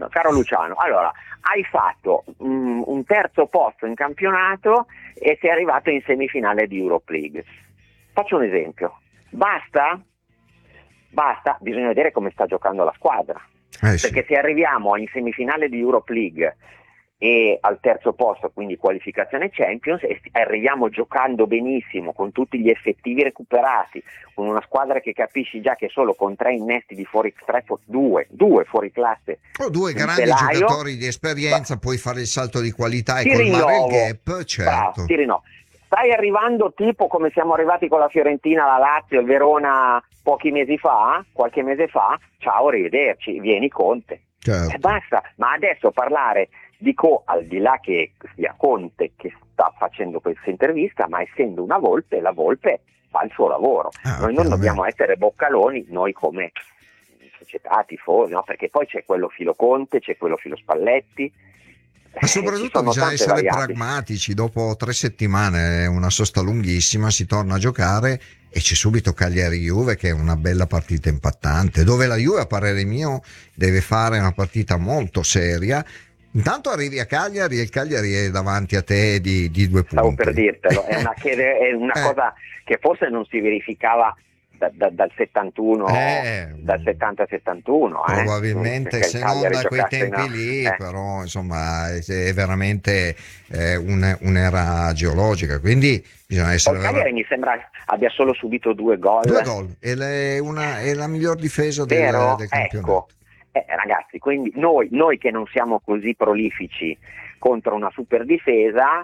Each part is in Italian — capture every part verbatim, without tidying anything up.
Luciano, caro Luciano, allora hai fatto um, un terzo posto in campionato e sei arrivato in semifinale di Europa League. Faccio un esempio, basta? Basta? Bisogna vedere come sta giocando la squadra, eh, sì. perché se arriviamo in semifinale di Europa League e al terzo posto, quindi qualificazione Champions, e arriviamo giocando benissimo con tutti gli effettivi recuperati, con una squadra che capisci già che solo con tre innesti di fuori tre, due, due fuori classe o due grandi telaio, giocatori di esperienza, bah, puoi fare il salto di qualità e ti colmare il rinnovo, gap, certo. bravo, ti rinnovo. Stai arrivando tipo come siamo arrivati con la Fiorentina, la Lazio, il Verona pochi mesi fa, qualche mese fa, ciao, arrivederci, vieni Conte. Certo. E basta, ma adesso parlare dico al di là che sia Conte che sta facendo questa intervista, ma essendo una Volpe, la Volpe fa il suo lavoro. Ah, noi non dobbiamo essere boccaloni, noi come società, tifosi, no? Perché poi c'è quello filo Conte, c'è quello filo Spalletti. Ma soprattutto bisogna essere variabili. pragmatici, dopo tre settimane, una sosta lunghissima, si torna a giocare e c'è subito Cagliari-Juve che è una bella partita impattante, dove la Juve a parere mio deve fare una partita molto seria. Intanto arrivi a Cagliari e il Cagliari è davanti a te di, di due punti. Stavo per dirtelo, è una, che, è una eh. cosa che forse non si verificava da, da, dal settantuno, eh, dal settanta settantuno. Probabilmente eh, se non da quei tempi in, lì, eh. però insomma è, è veramente eh, un, un'era geologica, quindi bisogna essere... Il Cagliari mi sembra abbia solo subito due gol. Due gol, è, le, una, è la miglior difesa del, Vero? del campionato. Ecco. Eh, ragazzi, quindi noi, noi che non siamo così prolifici contro una super difesa,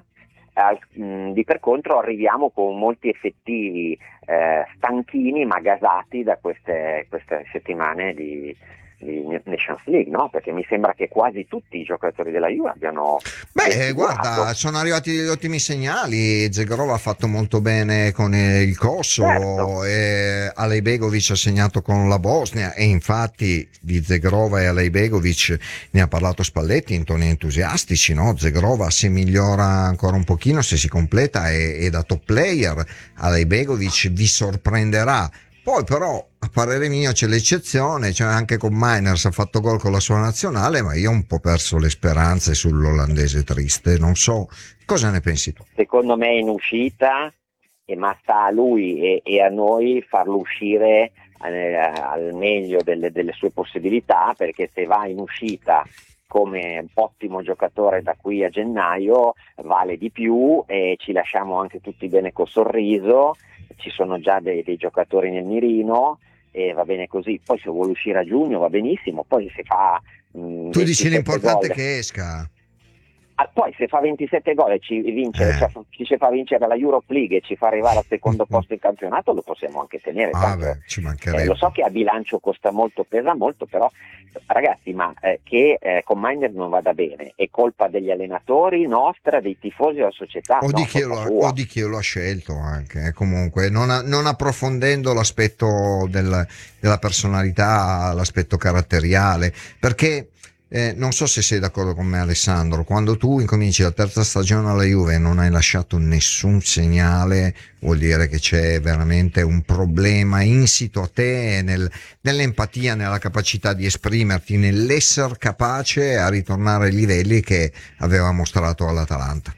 eh, mh, di per contro arriviamo con molti effettivi eh, stanchini ma gasati da queste, queste settimane di, di Nations League, no? Perché mi sembra che quasi tutti i giocatori della Juve abbiano... Beh, guarda, sono arrivati degli ottimi segnali. Zegrova ha fatto molto bene con il Kosovo, certo. e Alejbegovic ha segnato con la Bosnia, e infatti di Zegrova e Alejbegovic ne ha parlato Spalletti in toni entusiastici, no? Zegrova se migliora ancora un pochino, se si completa, è, è da top player. Alejbegovic vi sorprenderà. Poi però, a parere mio, c'è l'eccezione, cioè anche con Miners ha fatto gol con la sua nazionale, ma io ho un po' perso le speranze sull'olandese triste, non so, cosa ne pensi tu? Secondo me è in uscita, e ma sta a lui e, e a noi farlo uscire eh, al meglio delle, delle sue possibilità, perché se va in uscita come ottimo giocatore da qui a gennaio vale di più e ci lasciamo anche tutti bene col sorriso. Ci sono già dei, dei giocatori nel mirino e va bene così. Poi se vuole uscire a giugno va benissimo, poi se fa mh, tu dici l'importante gol, è che esca. Ah, poi se fa ventisette gol e ci vince, eh. cioè, ci fa vincere la Europa League e ci fa arrivare al secondo posto in campionato, lo possiamo anche tenere. Ah, tanto, beh, ci mancherebbe. eh, lo so che a bilancio costa molto, pesa molto, però ragazzi, ma eh, che eh, con Miners non vada bene è colpa degli allenatori, nostra, dei tifosi della società, o, no, di chi lo, o di chi lo ha scelto anche, eh, comunque non, a, non approfondendo l'aspetto del, della personalità, l'aspetto caratteriale, perché Eh, non so se sei d'accordo con me, Alessandro, quando tu incominci la terza stagione alla Juve e non hai lasciato nessun segnale, vuol dire che c'è veramente un problema insito a te nel, nell'empatia, nella capacità di esprimerti, nell'essere capace a ritornare ai livelli che aveva mostrato all'Atalanta.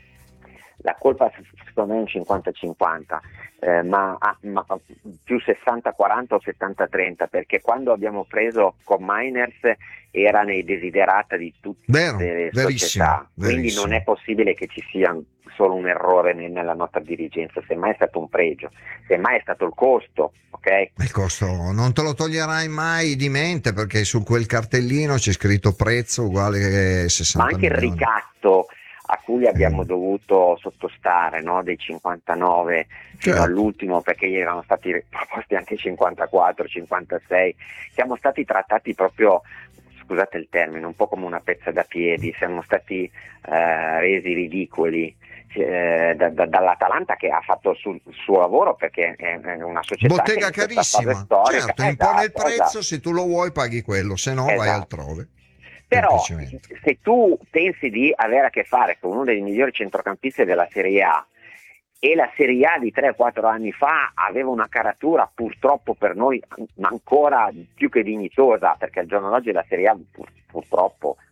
La colpa secondo me è un cinquanta cinquanta, eh, ma, ah, ma più sessanta quaranta o settanta trenta, perché quando abbiamo preso con Miners era nei desiderata di tutte Vero, le verissimo, società, quindi verissimo. non è possibile che ci sia solo un errore nella nostra dirigenza, semmai è stato un pregio, semmai è stato il costo, ok? Il costo non te lo toglierai mai di mente, perché su quel cartellino c'è scritto prezzo uguale che sessanta ma anche milioni. Il ricatto a cui abbiamo mm. dovuto sottostare, no? Dei cinquantanove fino certo. all'ultimo, perché gli erano stati proposti anche cinquantaquattro cinquantasei, siamo stati trattati proprio, scusate il termine, un po' come una pezza da piedi, siamo stati eh, resi ridicoli eh, da, da, dall'Atalanta, che ha fatto il suo, il suo lavoro, perché è, è una società bottega che in questa fase carissima, storica, certo, impone il esatto, prezzo, esatto. se tu lo vuoi paghi quello, se no esatto. vai altrove. Però se tu pensi di avere a che fare con uno dei migliori centrocampisti della Serie A, e la Serie A di tre quattro anni fa aveva una caratura purtroppo per noi ancora più che dignitosa, perché al giorno d'oggi la Serie A pur, purtroppo